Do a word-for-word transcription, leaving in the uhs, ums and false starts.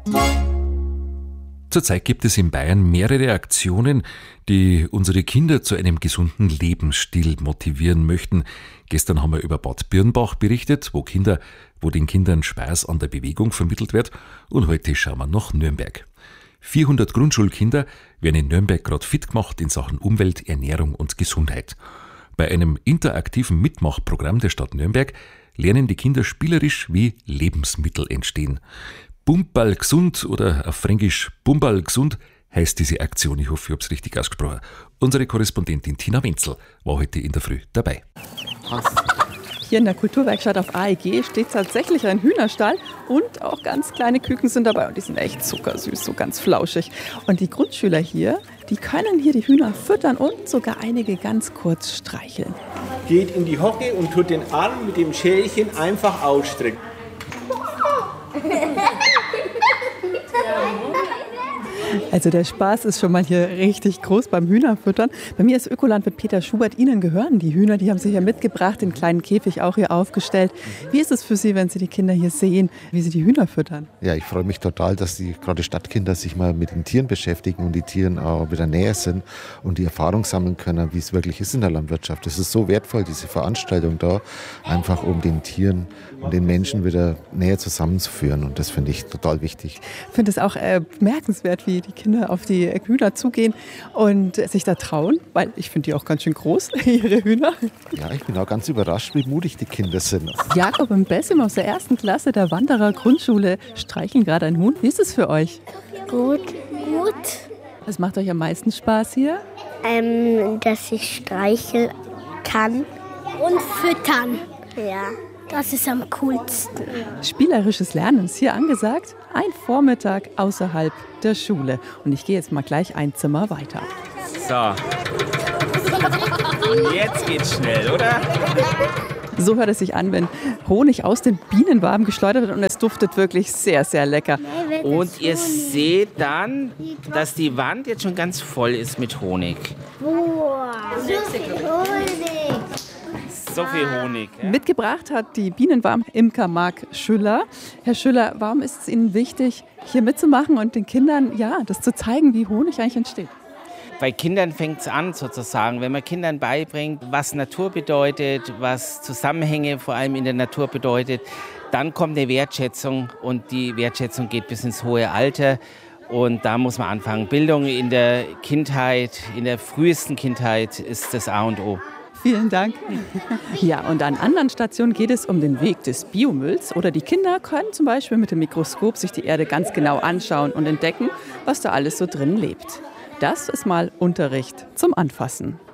Zurzeit gibt es in Bayern mehrere Aktionen, die unsere Kinder zu einem gesunden Lebensstil motivieren möchten. Gestern haben wir über Bad Birnbach berichtet, wo Kinder, wo den Kindern Spaß an der Bewegung vermittelt wird. Und heute schauen wir nach Nürnberg. vierhundert Grundschulkinder werden in Nürnberg gerade fit gemacht in Sachen Umwelt, Ernährung und Gesundheit. Bei einem interaktiven Mitmachprogramm der Stadt Nürnberg lernen die Kinder spielerisch, wie Lebensmittel entstehen. Bumperl gesund oder auf Fränkisch Bumperl gesund heißt diese Aktion. Ich hoffe, ich habe es richtig ausgesprochen. Unsere Korrespondentin Tina Wenzel war heute in der Früh dabei. Hier in der Kulturwerkstatt auf A E G steht tatsächlich ein Hühnerstall und auch ganz kleine Küken sind dabei und die sind echt zuckersüß, so ganz flauschig. Und die Grundschüler hier, die können hier die Hühner füttern und sogar einige ganz kurz streicheln. Geht in die Hocke und tut den Arm mit dem Schälchen einfach ausstrecken. Also der Spaß ist schon mal hier richtig groß beim Hühnerfüttern. Bei mir ist Ökolandwirt Peter Schubert. Ihnen gehören die Hühner, die haben Sie hier mitgebracht, den kleinen Käfig auch hier aufgestellt. Wie ist es für Sie, wenn Sie die Kinder hier sehen, wie Sie die Hühner füttern? Ja, ich freue mich total, dass die gerade Stadtkinder sich mal mit den Tieren beschäftigen und die Tieren auch wieder näher sind und die Erfahrung sammeln können, wie es wirklich ist in der Landwirtschaft. Es ist so wertvoll, diese Veranstaltung da, einfach um den Tieren und den Menschen wieder näher zusammenzuführen. Und das finde ich total wichtig. Ich finde es auch äh, bemerkenswert, wie die Kinder auf die Hühner zugehen und sich da trauen, weil ich finde die auch ganz schön groß, ihre Hühner. Ja, ich bin auch ganz überrascht, wie mutig die Kinder sind. Jakob und Bessim aus der ersten Klasse der Wanderer Grundschule streicheln gerade einen Huhn. Wie ist es für euch? Gut. Gut. Was macht euch am meisten Spaß hier? Ähm, dass ich streicheln kann. Und füttern. Ja. Das ist am coolsten. Spielerisches Lernen ist hier angesagt. Ein Vormittag außerhalb der Schule. Und ich gehe jetzt mal gleich ein Zimmer weiter. So. Und jetzt geht's schnell, oder? So hört es sich an, wenn Honig aus den Bienenwaben geschleudert wird und es duftet wirklich sehr, sehr lecker. Und ihr seht dann, dass die Wand jetzt schon ganz voll ist mit Honig. Boah, so viel Honig. So viel Honig. Ja? Mitgebracht hat die Bienenwarm-Imker Marc Schüller. Herr Schüller, warum ist es Ihnen wichtig, hier mitzumachen und den Kindern ja, das zu zeigen, wie Honig eigentlich entsteht? Bei Kindern fängt es an sozusagen, wenn man Kindern beibringt, was Natur bedeutet, was Zusammenhänge vor allem in der Natur bedeutet, dann kommt eine Wertschätzung und die Wertschätzung geht bis ins hohe Alter. Und da muss man anfangen. Bildung in der Kindheit, in der frühesten Kindheit ist das A und O. Vielen Dank. Ja, und an anderen Stationen geht es um den Weg des Biomülls. Oder die Kinder können zum Beispiel mit dem Mikroskop sich die Erde ganz genau anschauen und entdecken, was da alles so drin lebt. Das ist mal Unterricht zum Anfassen.